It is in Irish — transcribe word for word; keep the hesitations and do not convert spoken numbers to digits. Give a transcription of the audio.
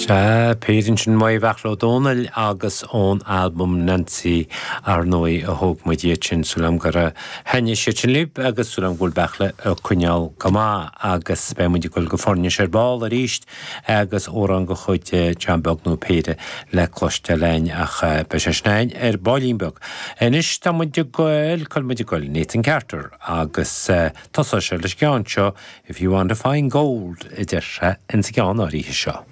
Se péirin sin mai bhechló Dónal agus ón album Nancy ar nói a thug mu díad sin súlam gur a henne sé sin lib agus súlam gúil bechla a cuineál gomá agus be muidir gúil go forne sé báil a ríist agus órán go chuid Jeanbog nó péide le cloiste lein ach be sé snein ar Bálínbog. Inis tá muidir gúil col muidir gúil Nathan Carter agus tosá sé leis ceann seo If You Want to Find Gold i d deire in sa ceann á ríthe seo.